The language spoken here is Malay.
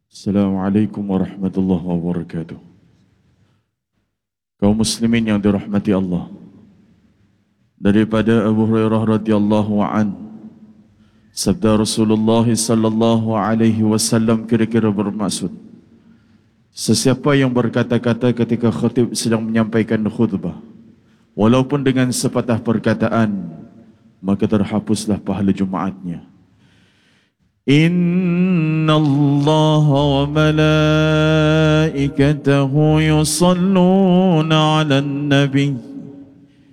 Assalamualaikum warahmatullahi wabarakatuh. Kaum muslimin yang dirahmati Allah. Daripada Abu Hurairah radhiyallahu an, sabda Rasulullah sallallahu alaihi wasallam kira-kira bermaksud, sesiapa yang berkata-kata ketika khatib sedang menyampaikan khutbah, walaupun dengan sepatah perkataan, maka terhapuslah pahala Jumaatnya. Inna Allah wa malaikatahu yusalluna ala nabi